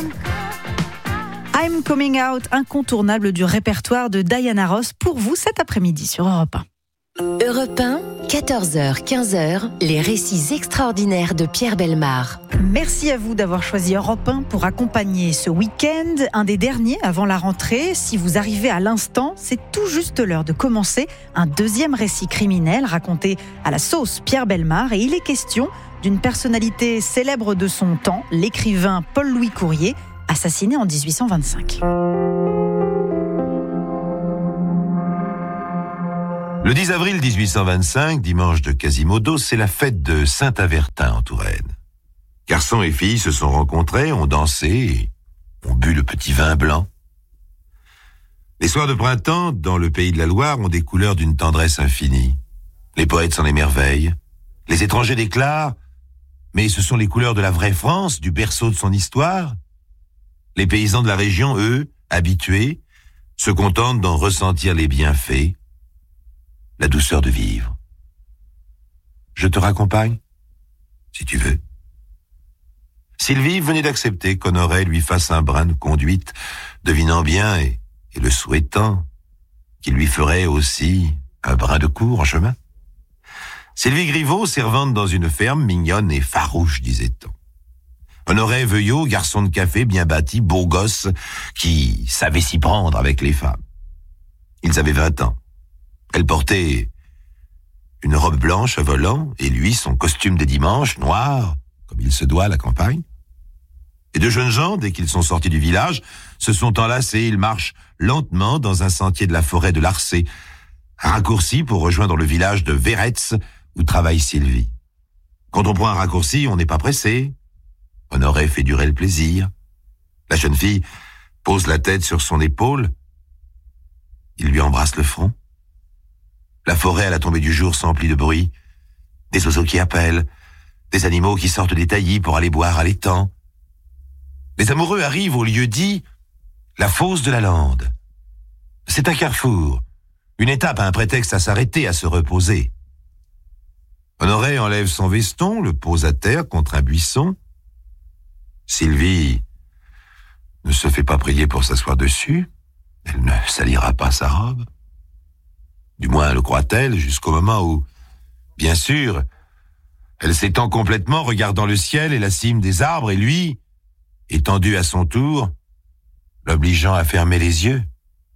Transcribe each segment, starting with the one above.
I'm Coming Out, incontournable du répertoire de Diana Ross pour vous cet après-midi sur Europe 1. Europe 1, 14h, 15h, les récits extraordinaires de Pierre Bellemare. Merci à vous d'avoir choisi Europe 1 pour accompagner ce week-end, un des derniers avant la rentrée. Si vous arrivez à l'instant, c'est tout juste l'heure de commencer un deuxième récit criminel raconté à la sauce Pierre Bellemare. Et il est question d'une personnalité célèbre de son temps, l'écrivain Paul-Louis Courier, assassiné en 1825. Le 10 avril 1825, dimanche de Quasimodo, c'est la fête de Saint-Avertin en Touraine. Garçons et filles se sont rencontrés, ont dansé et ont bu le petit vin blanc. Les soirs de printemps, dans le pays de la Loire, ont des couleurs d'une tendresse infinie. Les poètes s'en émerveillent, les étrangers déclarent « Mais ce sont les couleurs de la vraie France, du berceau de son histoire ». Les paysans de la région, eux, habitués, se contentent d'en ressentir les bienfaits, la douceur de vivre. Je te raccompagne, si tu veux. Sylvie venait d'accepter qu'Honoré lui fasse un brin de conduite, devinant bien et le souhaitant qu'il lui ferait aussi un brin de cour en chemin. Sylvie Griveaux, servante dans une ferme, mignonne et farouche, disait-on. Honoré Veuillot, garçon de café, bien bâti, beau gosse, qui savait s'y prendre avec les femmes. Ils avaient 20 ans. Elle portait une robe blanche à volants, et lui, son costume des dimanches, noir, comme il se doit à la campagne. Les deux jeunes gens, dès qu'ils sont sortis du village, se sont enlacés. Ils marchent lentement dans un sentier de la forêt de Larcé, raccourci pour rejoindre le village de Véretz, où travaille Sylvie. Quand on prend un raccourci, on n'est pas pressé. Honoré fait durer le plaisir. La jeune fille pose la tête sur son épaule. Il lui embrasse le front. La forêt à la tombée du jour s'emplit de bruit. Des oiseaux qui appellent, des animaux qui sortent des taillis pour aller boire à l'étang. Les amoureux arrivent au lieu dit, la fosse de la Lande. C'est un carrefour, une étape, un prétexte à s'arrêter, à se reposer. Honoré enlève son veston, le pose à terre contre un buisson. Sylvie ne se fait pas prier pour s'asseoir dessus. Elle ne salira pas sa robe. Du moins le croit-elle, jusqu'au moment où, bien sûr, elle s'étend complètement, regardant le ciel et la cime des arbres, et lui, étendu à son tour, l'obligeant à fermer les yeux.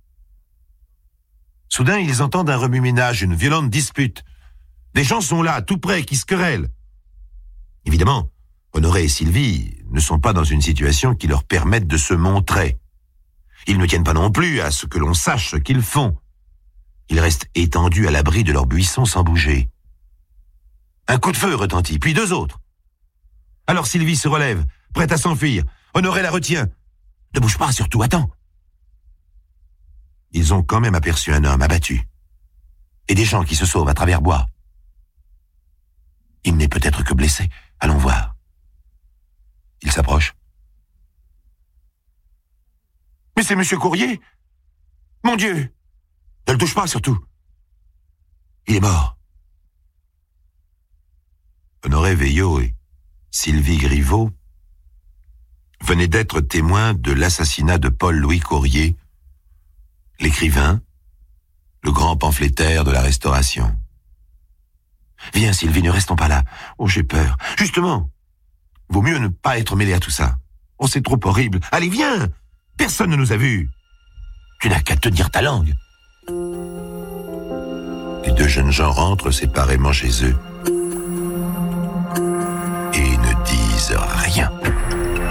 Soudain, ils entendent un remue-ménage, une violente dispute. Des gens sont là, tout près, qui se querellent. Évidemment, Honoré et Sylvie ne sont pas dans une situation qui leur permette de se montrer. Ils ne tiennent pas non plus à ce que l'on sache ce qu'ils font. Ils restent étendus à l'abri de leur buisson sans bouger. Un coup de feu retentit, puis deux autres. Alors Sylvie se relève, prête à s'enfuir. Honoré la retient. Ne bouge pas, surtout, attends. Ils ont quand même aperçu un homme abattu. Et des gens qui se sauvent à travers bois. Il n'est peut-être que blessé. Allons voir. Il s'approche. Mais c'est Monsieur Courier. Mon Dieu! Ne le touche pas, surtout. Il est mort. Honoré Veuillot et Sylvie Griveaux venaient d'être témoins de l'assassinat de Paul-Louis Courier, l'écrivain, le grand pamphlétaire de la Restauration. Viens, Sylvie, ne restons pas là. Oh, j'ai peur. Justement, vaut mieux ne pas être mêlé à tout ça. Oh, c'est trop horrible. Allez, viens! Personne ne nous a vus. Tu n'as qu'à tenir ta langue. Les deux jeunes gens rentrent séparément chez eux.